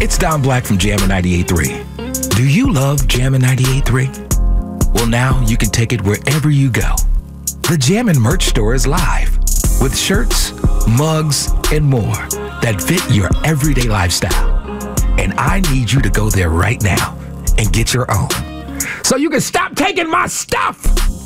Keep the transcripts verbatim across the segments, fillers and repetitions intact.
It's Don Black from Jammin' ninety-eight point three. Do you love Jammin' ninety-eight point three? Well, now you can take it wherever you go. The Jammin' merch store is live with shirts, mugs, and more that fit your everyday lifestyle. And I need you to go there right now and get your own, so you can stop taking my stuff.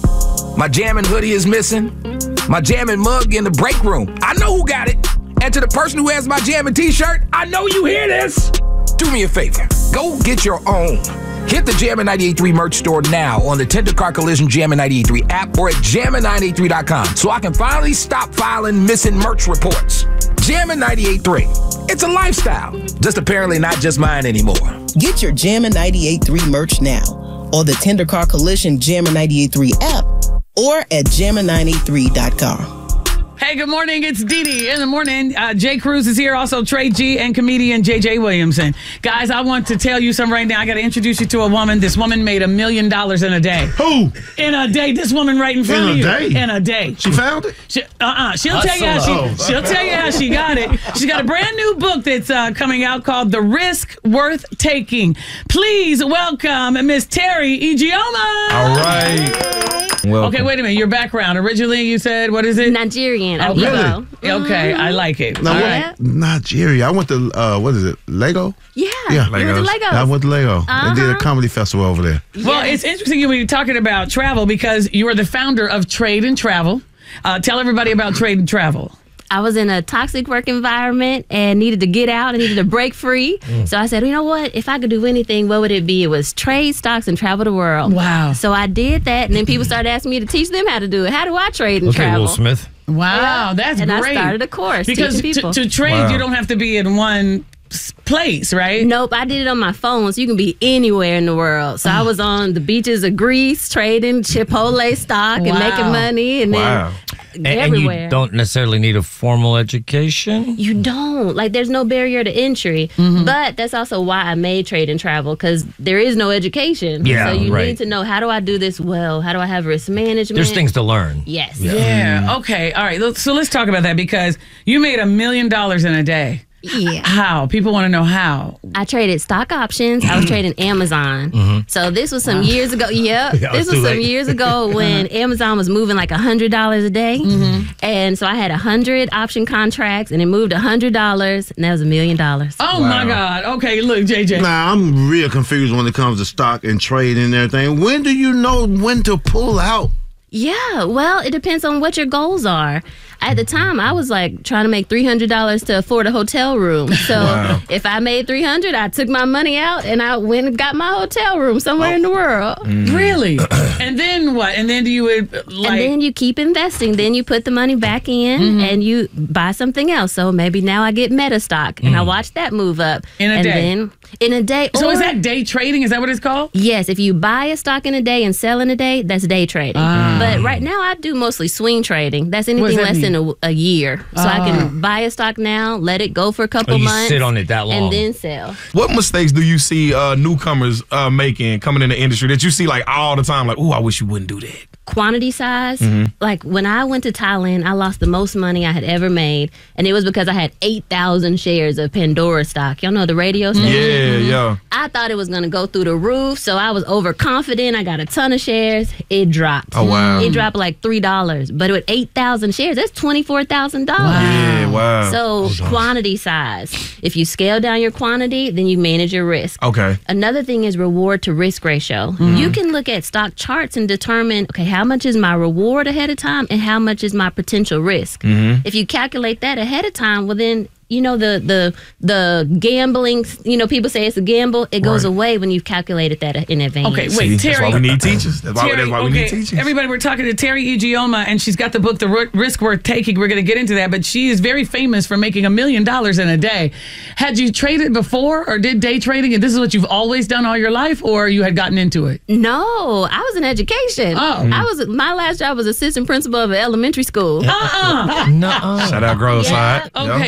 My Jammin' hoodie is missing. My Jammin' mug in the break room. I know who got it. And to the person who has my Jammin' t-shirt, I know you hear this. Do me a favor. Go get your own. Hit the Jammin' ninety-eight point three merch store now on the Tender Car Collision Jammin' ninety-eight point three app or at jammin nine eight three dot com so I can finally stop filing missing merch reports. Jammin' ninety-eight point three. It's a lifestyle. Just apparently not just mine anymore. Get your Jammin' ninety-eight point three merch now on the Tender Car Collision Jammin' ninety-eight point three app or at jammin nine eight three dot com. Hey, good morning. It's Dee Dee in the morning. Uh, Jay Cruz is here, also Trey G and comedian J J Williamson. Guys, I want to tell you something right now. I got to introduce you to a woman. This woman made a million dollars in a day. Who? In a day. This woman right in front in of you. In a day? In a day. She found it? She, uh-uh. She'll tell you how she, oh. she'll tell you how she got it. She's got a brand new book that's uh, coming out called The Risk Worth Taking. Please welcome Miss Terry Ijeoma. All right. Welcome. Okay, wait a minute. Your background. Originally, you said, what is it? Nigerian. Oh, Igbo. really? Okay, I like it. Now, All what, right. Nigeria. I went to, uh, what is it, Lego? Yeah. Yeah. You went to Lagos. I went to Lego. Uh-huh. They did a comedy festival over there. Well, it's interesting when you're talking about travel because you are the founder of Trade and Travel. Uh, tell everybody about Trade and Travel. I was in a toxic work environment and needed to get out. I needed to break free. Mm. So I said, you know what? If I could do anything, what would it be? It was trade stocks and travel the world. Wow. So I did that. And then people started asking me to teach them how to do it. How do I trade and okay, travel? Will Smith. Wow, that's and great. And I started a course because teaching people. To, to trade, wow. you don't have to be in one place, right? Nope, I did it on my phone, so you can be anywhere in the world. So I was on the beaches of Greece trading Chipotle stock Wow. and making money, and Wow. then And, and everywhere. you don't necessarily need a formal education? You don't. Like, there's no barrier to entry. Mm-hmm. But that's also why I made Trade and Travel, because there is no education. Yeah, so you right. need to know, how do I do this well? How do I have risk management? There's things to learn. Yes. Yeah. yeah. Okay. All right. So let's talk about that because you made a million dollars in a day. Yeah. How? People want to know how. I traded stock options. I was trading Amazon. Mm-hmm. So this was some wow. years ago. Yep. Yeah, this was some late. years ago when Amazon was moving like one hundred dollars a day. Mm-hmm. And so I had one hundred option contracts and it moved one hundred dollars and that was a million dollars. Oh wow. my God. Okay, look, J J. Nah, I'm real confused when it comes to stock and trade and everything. When do you know when to pull out? Yeah, well, it depends on what your goals are. At the time, I was like trying to make three hundred dollars to afford a hotel room. So wow. if I made three hundred dollars, I took my money out and I went and got my hotel room somewhere oh. in the world. Mm. Really? And then what? And then do you would like... And then you keep investing. Then you put the money back in mm-hmm. and you buy something else. So maybe now I get Meta stock and mm. I watch that move up. In a and day? Then, in a day. So or, is that day trading? Is that what it's called? Yes. If you buy a stock in a day and sell in a day, that's day trading. Ah. But right now I do mostly swing trading. That's anything that less mean? than a, a year. So uh, I can buy a stock now, let it go for a couple oh, you months. sit on it that long. And then sell. What mistakes do you see uh, newcomers uh, making coming in the industry that you see like all the time? Like, oh, I wish you wouldn't do that. Quantity size. Mm-hmm. Like when I went to Thailand, I lost the most money I had ever made. And it was because I had eight thousand shares of Pandora stock. Y'all know the radio station? Yeah, yeah. I thought it was going to go through the roof. So I was overconfident. I got a ton of shares. It dropped. Oh, wow. It dropped like three dollars. But with eight thousand shares, that's twenty-four thousand dollars. Wow. Yeah, wow. So quantity size. If you scale down your quantity, then you manage your risk. Okay. Another thing is reward to risk ratio. Mm-hmm. You can look at stock charts and determine, okay, how much is my reward ahead of time and how much is my potential risk. Mm-hmm. If you calculate that ahead of time, well then, you know, the the the gambling, you know, people say it's a gamble. It goes right. away when you've calculated that in advance. Okay, wait, See, Terry. That's why we need teachers. That's why, Terry, that's why we okay, need teachers. Everybody, we're talking to Terry Ijeoma, and she's got the book, The R- Risk Worth Taking. We're going to get into that, but she is very famous for making a million dollars in a day. Had you traded before or did day trading, and this is what you've always done all your life, or you had gotten into it? No, I was in education. Oh. I was my last job was assistant principal of an elementary school. Uh-uh. Nuh-uh. Shout out Grove Yeah. Side. Okay, Yep. so that's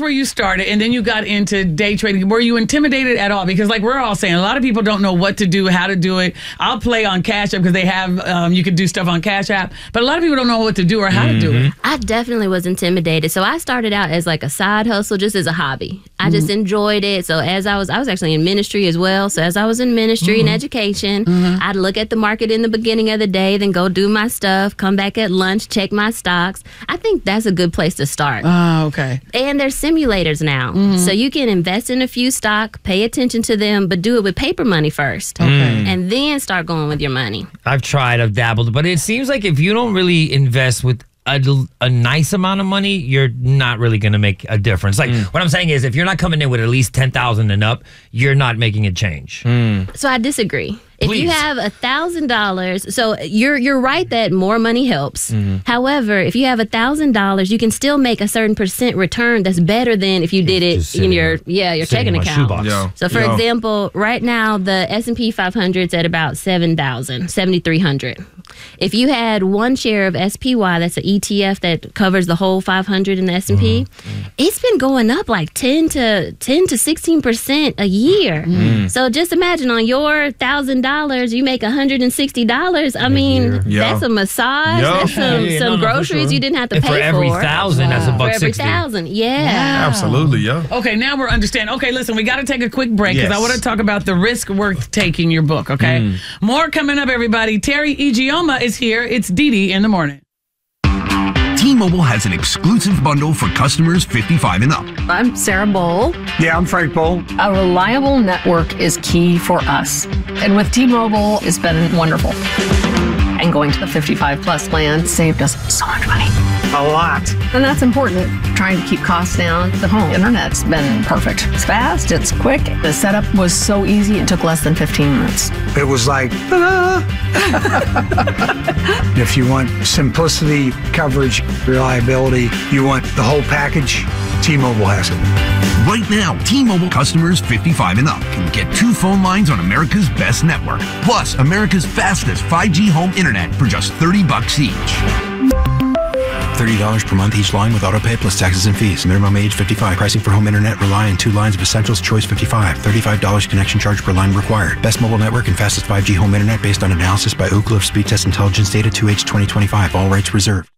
where you started, and then you got into day trading. Were you intimidated at all? Because like we're all saying, a lot of people don't know what to do, how to do it. I'll play on Cash App because they have, um, you can do stuff on Cash App. But a lot of people don't know what to do or how mm-hmm. to do it. I definitely was intimidated. So I started out as like a side hustle, just as a hobby. I just mm-hmm. enjoyed it. So as I was, I was actually in ministry as well. So as I was in ministry mm-hmm. and education, mm-hmm. I'd look at the market in the beginning of the day, then go do my stuff, come back at lunch, check my stocks. I think that's a good place to start. Oh, okay. And there's simulators now. Mm-hmm. So you can invest in a few stock, pay attention to them, but do it with paper money first. Okay. And then start going with your money. I've tried, I've dabbled, but it seems like if you don't really invest with A, a nice amount of money, you're not really going to make a difference. Like, mm. what I'm saying is, if you're not coming in with at least ten thousand and up, you're not making a change. Mm. So I disagree. If Please. you have a thousand dollars, so you're you're right that more money helps. Mm-hmm. However, if you have a thousand dollars, you can still make a certain percent return that's better than if you did it in your yeah your checking account. Yo. So for Yo. example, right now the S and P five hundred is at about seven thousand, seventy-three hundred. If you had one share of S P Y, that's an E T F that covers the whole five hundred in the S and P, mm-hmm. it's been going up like ten to sixteen percent a year. Mm. So just imagine on your one thousand dollars, you make one hundred sixty dollars. I mean, yeah. that's a massage, yeah. that's some, yeah, some no, no, groceries sure. you didn't have to and pay for. For every thousand, wow. that's a buck For every sixty. thousand, yeah. Wow. Absolutely, yeah. Okay, now we're understanding. Okay, listen, we got to take a quick break because Yes. I want to talk about the risk worth taking your book, okay? Mm. More coming up, everybody. Terry Ijeoma is here. It's Dee Dee in the morning. T-Mobile has an exclusive bundle for customers fifty-five and up. I'm Sarah Bowl. Yeah, I'm Frank Bowl. A reliable network is key for us. And with T-Mobile, it's been wonderful. And going to the fifty-five plus plan saved us so much money. A lot. And that's important. Trying to keep costs down. The home internet's been perfect. It's fast, it's quick. The setup was so easy, it took less than fifteen minutes. It was like, ta-da! If you want simplicity, coverage, reliability, you want the whole package, T-Mobile has it. Right now, T-Mobile customers fifty-five and up can get two phone lines on America's best network, plus America's fastest five G home internet for just thirty bucks each. thirty dollars per month each line with autopay plus taxes and fees. Minimum age fifty-five. Pricing for home internet rely on two lines of Essentials Choice fifty-five. thirty-five dollars connection charge per line required. Best mobile network and fastest five G home internet based on analysis by Ookla of Speed Test Intelligence Data two H twenty twenty-five. All rights reserved.